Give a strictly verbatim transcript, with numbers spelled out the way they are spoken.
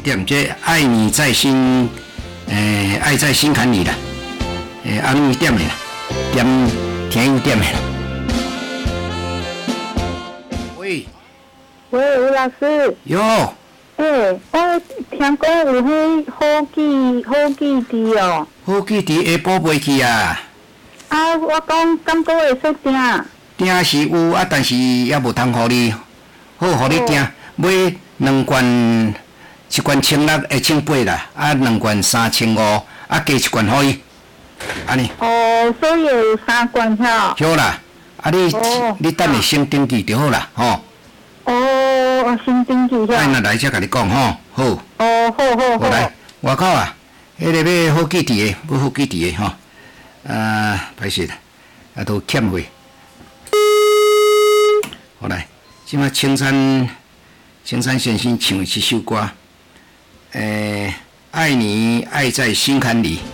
点，这爱你在心，诶、爱在心坎里啦，诶、安尼点的啦，点听有点的啦。喂， 喂，吴老师。 哟。 诶、欸，我听讲有迄好记好记字哦。 好记伫下晡袂去啊。 啊，我讲敢搁会说订？ 订是有啊，但是也无通互你，好互你订，买两罐，一罐千六，会千八啦，啊两罐三千五，啊加一罐可以，安尼。 哦，所以有三罐遐。 好啦，啊你、哦、你等下先登记就好啦，吼。 哦，先登记遐。 啊，若来才甲你讲吼，好。 哦，好好好。 来，外口啊，迄、那个要好记字的，要好记字的吼。啊，歹势啦，啊都欠费。好来，即摆青山青山先生唱的这首歌，诶、欸，爱你爱在心坎里。